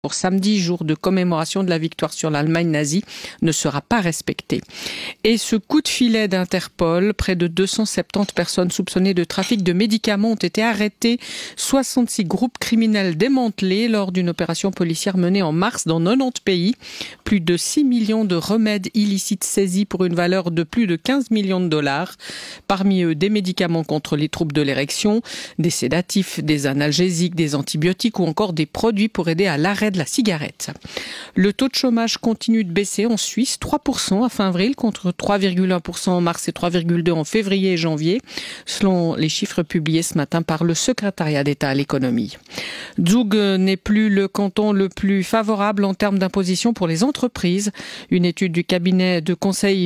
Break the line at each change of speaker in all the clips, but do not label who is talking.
pour samedi, jour de commémoration de la victoire sur l'Allemagne nazie, ne sera pas respecté. Et ce coup de filet d'Interpol, près de 270 personnes soupçonnées de trafic de médicaments ont été arrêtées, 66 groupes criminels démantelés lors d'une opération policière menée en mars dans 90 pays. Plus de 6 millions de remèdes illicites saisis pour une valeur de plus de 15 millions de dollars. Parmi eux, des médicaments contre les troubles de l'érection, des sédatifs, des analgésiques, des antibiotiques ou encore des produits pour aider à l'arrêt de la cigarette. Le taux de chômage continue de baisser en Suisse, 3% à fin avril contre 3,1% en mars et 3,2% en février et janvier, selon les chiffres publiés ce matin par le secrétariat d'État à l'économie. Zug n'est plus le canton le plus favorable en termes d'imposition pour les entreprises. Une étude du cabinet de conseil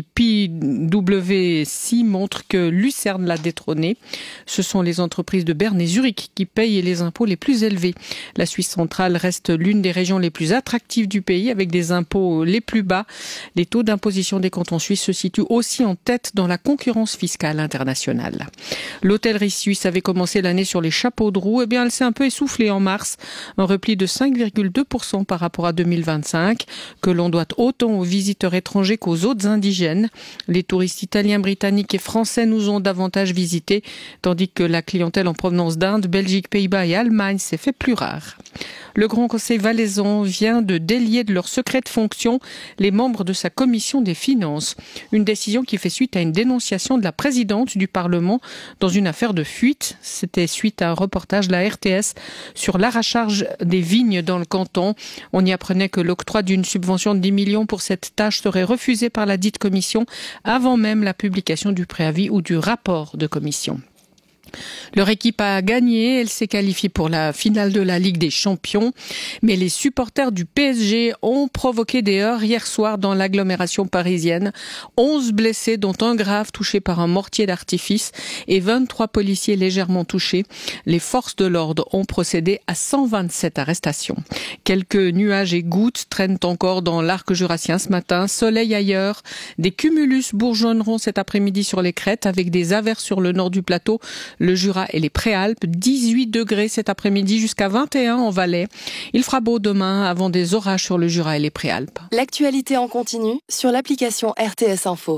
PwC montre que Lucerne l'a détrôné. Ce sont les entreprises de Berne et Zurich qui payent les impôts les plus élevés. La Suisse centrale reste l'une des régions les plus attractives du pays avec des impôts les plus bas. Les taux d'imposition des cantons suisses se situent aussi en tête dans la concurrence fiscale internationale. L'hôtellerie suisse avait commencé l'année sur les chapeaux de roue. Elle s'est un peu essoufflée en mars. Un repli de 5,2% par rapport à 2025, que l'on doit autant aux visiteurs étrangers qu'aux autres indigènes. Les touristes italiens, britanniques et français nous ont davantage visités, tandis que la clientèle en provenance d'Inde, Belgique, Pays-Bas et Allemagne s'est fait plus rare. Le Grand Conseil valaisan vient de délier de leur secret de fonction les membres de sa commission des finances. Une décision qui fait suite à une dénonciation de la présidente du Parlement dans une affaire de fuite. C'était suite à un reportage de la RTS sur l'arrachage des vignes dans le canton. On y apprenait que l'octroi d'une subvention de 10 millions pour cette tâche serait refusé par la dite commission avant même la publication du préavis ou du rapport de commission. Leur équipe a gagné, elle s'est qualifiée pour la finale de la Ligue des Champions. Mais les supporters du PSG ont provoqué des heurts hier soir dans l'agglomération parisienne. 11 blessés, dont un grave touché par un mortier d'artifice et 23 policiers légèrement touchés. Les forces de l'ordre ont procédé à 127 arrestations. Quelques nuages et gouttes traînent encore dans l'arc jurassien ce matin. Soleil ailleurs. Des cumulus bourgeonneront cet après-midi sur les crêtes avec des averses sur le nord du plateau, le Jura et les Préalpes. 18 degrés cet après-midi jusqu'à 21 en Valais. Il fera beau demain avant des orages sur le Jura et les Préalpes.
L'actualité en continu sur l'application RTS Info.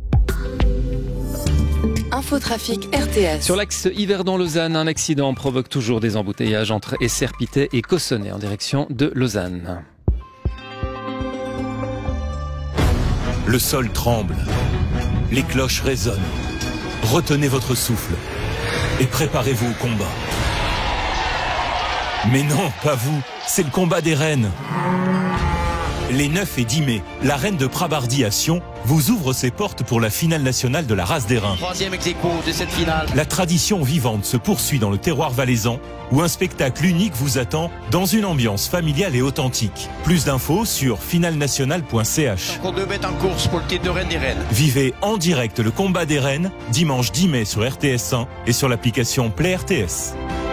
Infotrafic RTS.
Sur l'axe Yverdon-Lausanne, un accident provoque toujours des embouteillages entre Esserpité et Cossonay en direction de Lausanne.
Le sol tremble. Les cloches résonnent. Retenez votre souffle et préparez-vous au combat. Mais non, pas vous, c'est le combat des reines. Les 9 et 10 mai, la reine de Prabardy à Sion vous ouvre ses portes pour la finale nationale de la race des reins.
Troisième ex-aequo de cette finale.
La tradition vivante se poursuit dans le terroir valaisan où un spectacle unique vous attend dans une ambiance familiale et authentique. Plus d'infos sur finalnationale.ch.
Encore 2 mètres en course pour le titre de reine des reines.
Vivez en direct le combat des reines dimanche 10 mai sur RTS1 et sur l'application Play RTS.